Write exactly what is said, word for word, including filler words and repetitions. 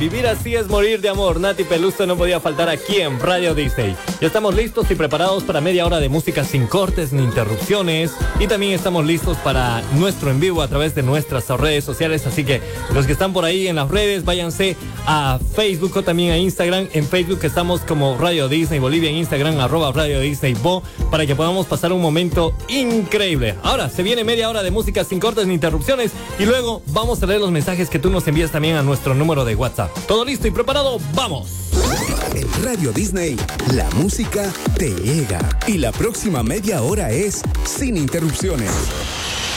Vivir así es morir de amor. Nati Peluso no podía faltar aquí en Radio Disney. Ya estamos listos y preparados para media hora de música sin cortes ni interrupciones. Y también estamos listos para nuestro en vivo a través de nuestras redes sociales. Así que los que están por ahí en las redes, váyanse a Facebook o también a Instagram. En Facebook estamos como Radio Disney Bolivia, en Instagram arroba Radio Disney Bo, para que podamos pasar un momento increíble. Ahora se viene media hora de música sin cortes ni interrupciones y luego vamos a leer los mensajes que tú nos envías también a nuestro número de WhatsApp. ¿Todo listo y preparado? ¡Vamos! En Radio Disney, la música te llega. Y la próxima media hora es sin interrupciones.